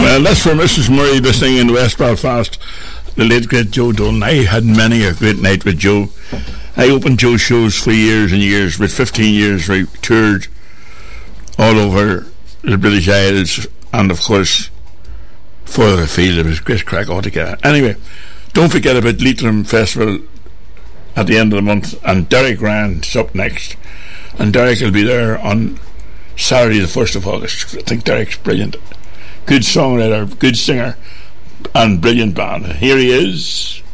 Well, that's for Mrs. Murray listening in West Belfast. The late great Joe Dolan. I had many a great night with Joe. I opened Joe's shows for years and years. With 15 years, I toured all over the British Isles, and of course further afield. It was great crack altogether. Anyway, don't forget about Leitrim Festival at the end of the month, and Derek Rand's up next, and Derek will be there on Saturday the 1st of August. I think Derek's brilliant, good songwriter, good singer, and brilliant band. Here he is.